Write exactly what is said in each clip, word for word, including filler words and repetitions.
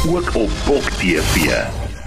ook op Bok T V.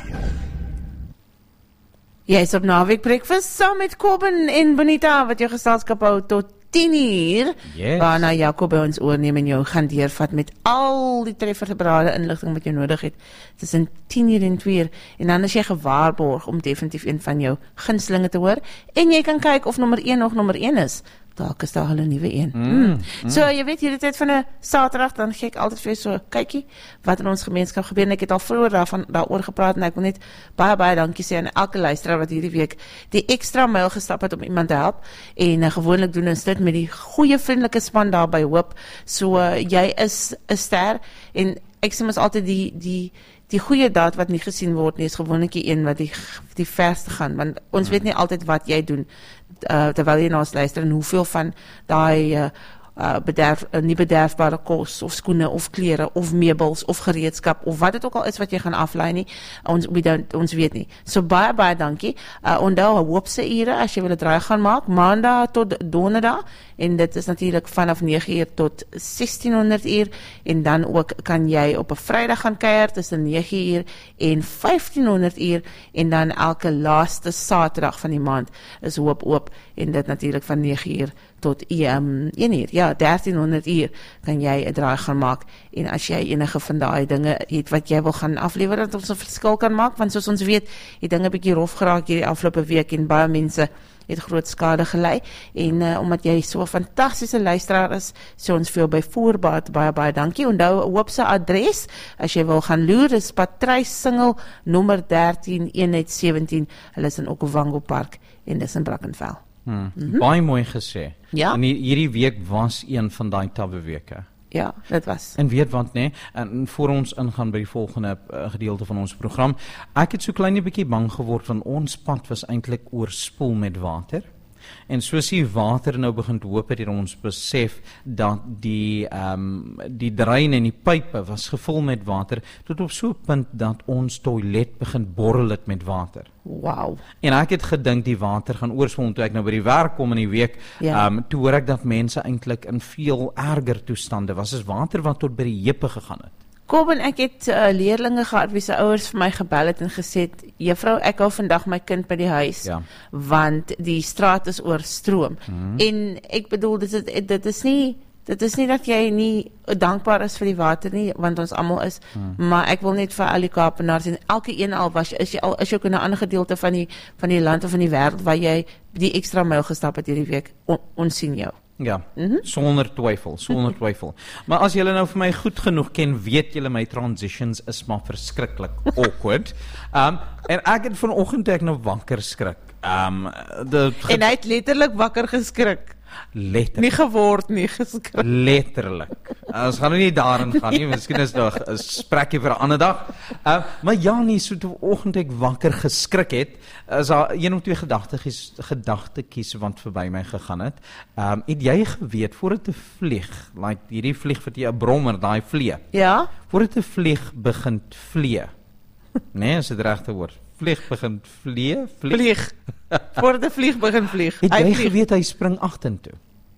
Jy is op Naweek Breakfast saam met Kobben en Bonita wat jou geselskap hou tot tien uur. Yes. Waarna Jacob by ons oorneem en jou gaan deurvat met al die treffergebrade inligting wat jy nodig het. Tussen tien uur en twee uur. En dan is jy gewaarborg om definitief een van jou gunstelinge te hoor. En jy kan kyk of nommer een nog nommer een is. Dalk is daar hulle nuwe een. Mm, mm. So, jy weet, hierdie tyd van 'n Saterdag, dan gee ek altyd vir so kykie wat in ons gemeenskap gebeur. En ek het al vroeër daarvan daaroor gepraat en ek wil net baie baie dankie sê aan elke luisteraar wat hierdie week die ekstra myl gestap het om iemand te help. En uh, gewoonlik doen ons dit met die goeie vriendelike span daar by Hoop. So uh, jy is 'n ster en ek sê mos altyd die die die goeie daad wat nie gesien word nie is gewoonlik die een wat die die verste gaan, want ons weet nie altyd wat jy doen uh, terwyl jy na ons luister en hoeveel van daai uh, uh, bederf, uh, nie bederfbare kos of skoene of klere of meubels of gereedskap of wat dit ook al is wat jy gaan aflei nie, ons, we don't, ons weet nie. So baie baie dankie. Uh, onthou Hoop se ure as jy wil 'n draai gaan maak, maandag tot donderdag. En dit is natuurlijk vanaf negen uur tot sestienhonderd uur. En dan ook kan jy op 'n Vrydag gaan kuier tussen negen uur en vyftienhonderd uur. En dan elke laaste Saterdag van die maand is Hoop oop. En dit natuurlijk van negen uur tot um, een uur. Ja, dertienhonderd uur kan jy 'n draai gaan maak. En as jy enige van daai dinge het wat jy wil gaan aflewer, dat ons 'n verskil kan maak. Want soos ons weet, die dinge bietjie rof geraak hierdie afgelope week en baie mense het groot skade gelei, en uh, omdat jy so 'n fantastiese luisteraar is, so ons veel by voorbaat, baie baie dankie. Onthou Hoop se adres, as jy wil gaan loer, is Patrys Singel, nommer dertien, eenheid sewentien, hulle is in Okavango Park, en dis in Brackenfell. Hmm. Mm-hmm. Baie mooi gesê. Ja. En hierdie week was een van daai tawwe weke. Ja, dit was. En weet wat, nee, en voor ons ingaan by die volgende uh, gedeelte van ons program, ek het so klein 'n bietjie bang geword, want ons pad was eintlik oorspoel met water. En soos die water nou begin loop, het ons besef dat die um, die dreine en die pype was gevul met water, tot op so 'n punt dat ons toilet begin borrel het met water. Wow. En ek het gedink die water gaan oorspoel, toe ek nou by die werk kom in die week, ja. um, toe hoor ek dat mense eintlik in veel erger toestande was, as water wat tot by die heupe gegaan het. Kobben, ek het uh, leerlinge gehad wie se ouers vir my gebel het en gesê, juffrou, ek hou vandag my kind by die huis, ja. want die straat is oorstroom. Mm-hmm. En ek bedoel, dit is, dit is nie dit is nie dat jy nie dankbaar is vir die water nie, want ons almal is, hmm. maar ek wil net vir al die Kaapenaars en elke een al was, is jy al is jy ook in 'n ander gedeelte van die van die land of van die wêreld waar jy die ekstra myl gestap het hierdie week, on, ons sien jou. Ja, mm-hmm. sonder twyfel, sonder twyfel. Maar as julle nou vir my goed genoeg ken, weet julle my transitions is maar verskriklik awkward. Um, en ek het vanoggend ek nou wakker skrik. Um, de, en hy het letterlik wakker geskrik. Letterlik. Nie geword nie, geskrik. Letterlik. Ons gaan nou nie daarin gaan nie, miskien is daar 'n sprekkie vir 'n ander dag. Uh, maar ja, nie, so toe oggend ek wakker geskrik het, is daar een of twee gedagtetjies, gedagtetjies wat verby my gegaan het. Um, het jy geweet, voordat 'n vlieg, like hierdie vlieg wat jy 'n brommer, daai vlee, ja? voordat 'n vlieg begin vlee, nee, is dit regte woord, vlieg begin vlee, vlieg, vlieg. Voor die vlieg begin vlieg. Het hy jy vlieg. geweet hy spring agtertoe?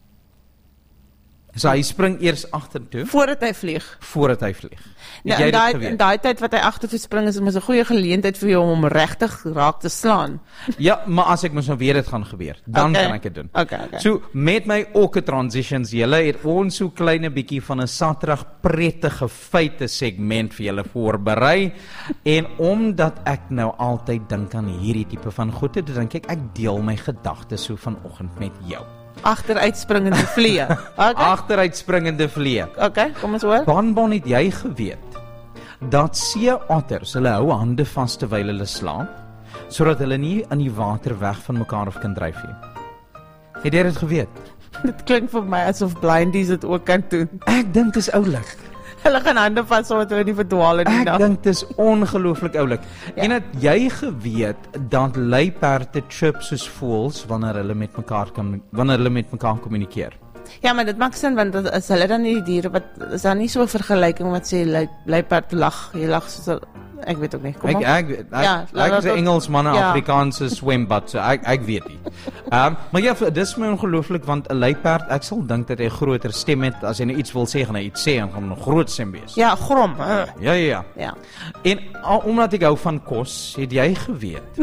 So hy spring eers agtertoe voordat hy vlieg. Voordat hy vlieg. Ja, en daai in daai tyd wat hy agtertoe spring is mos 'n goeie geleentheid vir jou om hom regtig raak te slaan. Ja, maar as ek mos nou weet dit gaan gebeur, dan okay. kan ek dit doen. Okay, okay. So met my ook 'n transitions, julle het ons so klein 'n bietjie van 'n Saterdag prettige feite segment vir julle voorberei. En omdat ek nou altyd dink aan hierdie tipe van goede, dan dink ek ek deel my gedagtes so vanoggend met jou. Agteruitspringende vlee. Okay. Agteruitspringende vlee. Okay, kom ons hoor. Bonbon, het jy geweet dat seeotters, hulle hou hande vas terwyl hulle slaap, sodat hulle nie in die water weg van mekaar af kan dryf nie? Het jy dit geweet? Dit klink vir my asof blindies dit ook kan doen. Ek dink dit is oulik. Hulle gaan hande vas sodat hulle nie verdwaal in die Ek nag. dink dit is ongelooflik oulik. Ja. En het jy geweet dat luiperde chirp soos voëls wanneer hulle met mekaar kan wanneer hulle met mekaar kommunikeer? Ja, maar dit maak sin, want is hulle dan nie die diere wat, is daar nie so 'n vergelyking wat sê luiperd lag, jy lag soos 'n Ek weet ook nie. Kom Ek op. ek ek, Ja, ek, laat ek is dat- 'n Engelsman, 'n ja. Afrikaanse swembad, so ek ek weet nie. Ehm um, maar ja, dis my ongelooflik want 'n luiperd, ek sal dink dat hy 'n groter stem het as hy nou iets wil sê, gaan hy iets sê en gaan 'n groot stem wees. Ja, grom. Uh, Ja, ja, ja. ja. En al, omdat ek hou van kos, het jy geweet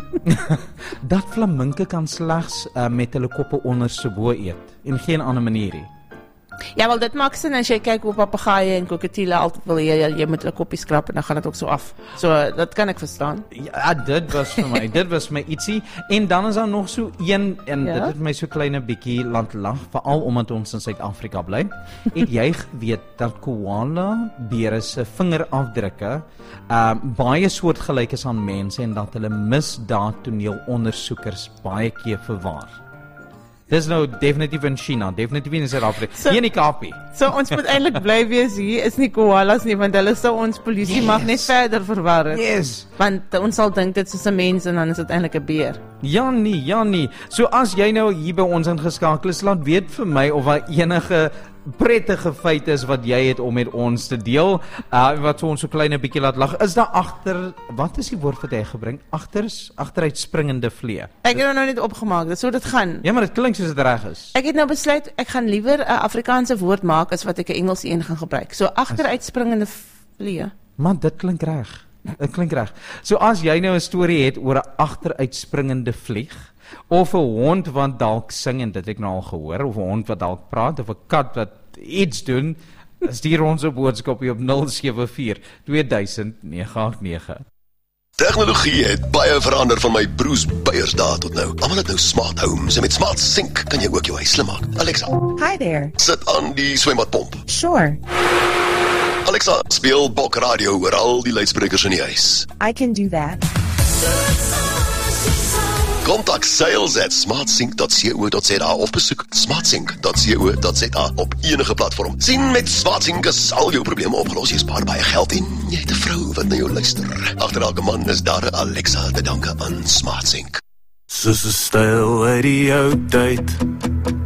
dat flaminke kan slegs uh, met hulle koppe onderste-bo eet en geen ander manier nie. Ja, wel dit maak sin as jy kyk hoe papegaaie en kokatiele altyd wil jy, jy, jy moet hulle koppies skrap en dan gaan dit ook so af. So dat kan ek verstaan. Ja, dit was vir my, dit was my ietsie. En dan is daar nog so een en Ja? dit het my so kleine bietjie laat lag, veral omdat ons in Suid-Afrika bly. Het jy geweet dat koala bere se vingerafdrukke uh baie soortgelyk is aan mense en dat hulle misdaadtoneelondersoekers baie keer verwaar? Dis nou definitief in China, definitief in Suid-Afrika. So- Hier in die Kaapie. So ons moet eintlik bly wees hier is nie koalas nie want hulle sou ons polisie Yes. mag net verder verwar. Yes. Want uh, ons sal dink dit is 'n mens en dan is dit eintlik 'n beer. Ja nee, ja nee. So as jy nou hier by ons ingeskakel is, laat weet vir my of daar enige prettige feit is wat jy het om met ons te deel, uh, wat so ons so klein 'n bietjie laat lag. Is daar agter, wat is die woord wat hy gebring? Agters, agteruit springende vlee. Ek het nou net opgemaak, dis hoe dit gaan. Ja, maar dit klink soos dit reg is. Ek het nou besluit ek gaan liewer 'n Afrikaanse woord maak as wat ek 'n Engelse een gaan gebruik. So agteruitspringende vlee. Man, dit klink reg. Dit klink reg. So as jy nou 'n storie het oor 'n agteruitspringende vlieg of 'n hond wat dalk sing en dit het ek nou al gehoor, of 'n hond wat dalk praat of 'n kat wat iets doen, stuur ons 'n boodskapie op nul sewe vier twee duisend nege agt nege. Tegnologie het baie verander van my broers Beiersdae tot nou. Almal het nou smart homes en met Smart Sync kan jy ook jou huis slim maak. Alexa, Hi there. sit aan die swembadpomp. Sure, Alexa, speel Bok Radio oor al die luidsprekers in die huis. I can do that. Kontak sales at smartsync dot co dot za of besoek smartsync dot co dot za op enige platform. Sien met Smartsync is al jou probleme opgelos. Jy spaar baie geld en jy het 'n vrou wat na jou luister. Agter elke man is daar 'n Alexa te danke aan Smartsync. Soos 'n styl uit die ou tyd